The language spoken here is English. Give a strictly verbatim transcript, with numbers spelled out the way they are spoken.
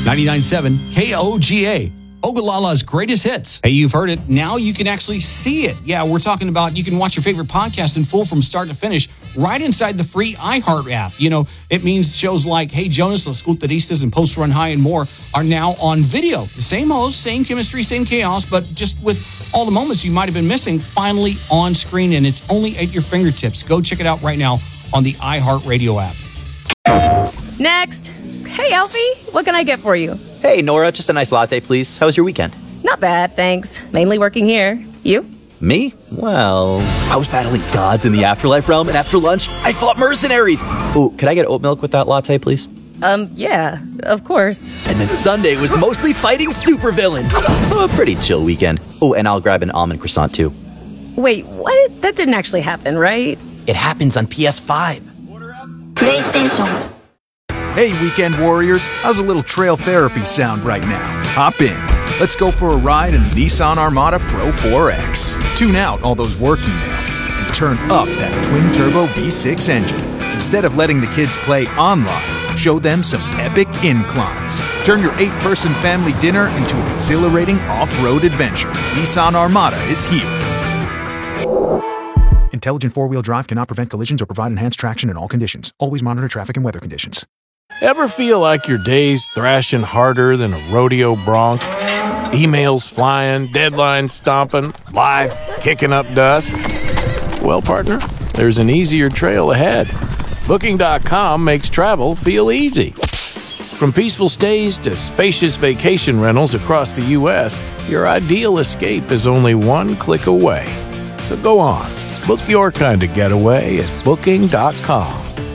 ninety-nine point seven K O G A. Ogallala's greatest hits. Hey, you've heard it. Now you can actually see it. Yeah, we're talking about you can watch your favorite podcast in full from start to finish right inside the free iHeart app. You know, it means shows like Hey Jonas, Los Culturistas, and Post Run High and more are now on video. The same host, same chemistry, same chaos, but just with all the moments you might have been missing finally on screen, and it's only at your fingertips. Go check it out right now on the iHeart Radio app. Next. Hey, Alfie, what can I get for you? Hey, Nora, just a nice latte, please. How was your weekend? Not bad, thanks. Mainly working here. You? Me? Well, I was battling gods in the afterlife realm, and after lunch, I fought mercenaries. Ooh, could I get oat milk with that latte, please? Um, yeah, of course. And then Sunday was mostly fighting supervillains. So a pretty chill weekend. Oh, and I'll grab an almond croissant, too. Wait, what? That didn't actually happen, right? It happens on P S five. PlayStation. Hey, weekend warriors, how's a little trail therapy sound right now? Hop in. Let's go for a ride in the Nissan Armada Pro four X. Tune out all those work emails and turn up that twin-turbo V six engine. Instead of letting the kids play online, show them some epic inclines. Turn your eight-person family dinner into an exhilarating off-road adventure. Nissan Armada is here. Intelligent four-wheel drive cannot prevent collisions or provide enhanced traction in all conditions. Always monitor traffic and weather conditions. Ever feel like your day's thrashing harder than a rodeo bronc? Emails flying, deadlines stomping, life kicking up dust? Well, partner, there's an easier trail ahead. Booking dot com makes travel feel easy. From peaceful stays to spacious vacation rentals across the U S, your ideal escape is only one click away. So go on, book your kind of getaway at Booking dot com.